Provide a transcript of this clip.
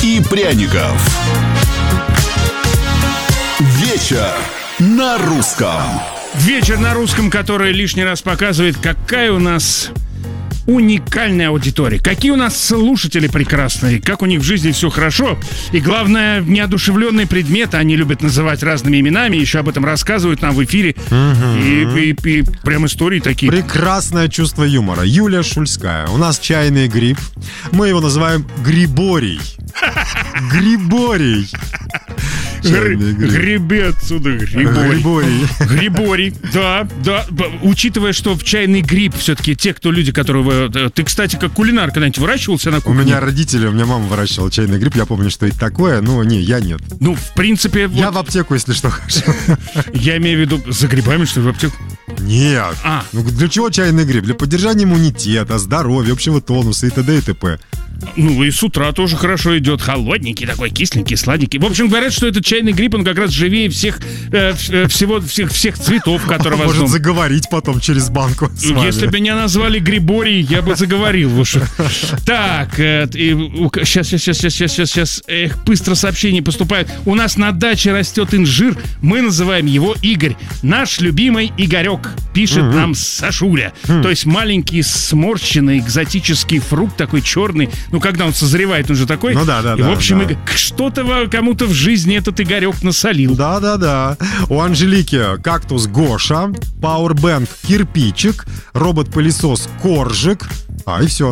и пряников. Вечер на русском. Вечер на русском, который лишний раз показывает, какая у нас уникальная аудитория. Какие у нас слушатели прекрасные, как у них в жизни все хорошо. И главное, неодушевленные предметы они любят называть разными именами, еще об этом рассказывают нам в эфире. И прям истории такие. Прекрасное чувство юмора. Юлия Шульская. У нас чайный гриб. Мы его называем Гриборий. Гриборий. Греби отсюда, Гриборий. Да. Учитывая, что в чайный гриб все-таки те, кто люди, которые... Ты, кстати, как кулинар когда-нибудь выращивался на кухне? У меня мама выращивала чайный гриб. Я помню, что это такое, но я нет. Ну, в принципе... Я в аптеку, если что, хожу. Я имею в виду за грибами, что ли, в аптеку? Нет. Ну, для чего чайный гриб? Для поддержания иммунитета, здоровья, общего тонуса и т.д. и т.п. Ну, и с утра тоже хорошо идет. Холодненький такой, кисленький, сладенький. В общем, говорят, что этот чайный гриб, он как раз живее всех цветов, которые вас... Может заговорить потом через банку с вами. Если бы меня назвали Гриборий, я бы заговорил. Так, сейчас. Быстро сообщения поступают. У нас на даче растет инжир. Мы называем его Игорь. Наш любимый Игорек, пишет нам Сашуля. То есть маленький сморщенный экзотический фрукт, такой черный. Ну, когда он созревает, он же такой. Ну да. И, в общем, что-то кому-то в жизни этот Игорек насолил. Да. У Анжелики кактус Гоша, пауэрбэнк Кирпичик, робот-пылесос Коржик. И все.